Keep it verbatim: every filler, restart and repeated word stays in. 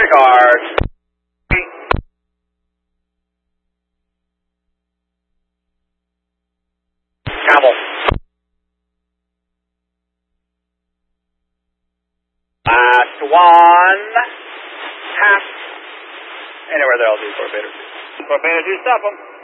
cars. Camel. Last one. Half. Anywhere there, I'll do Corbeta. Corbeta, do stop them.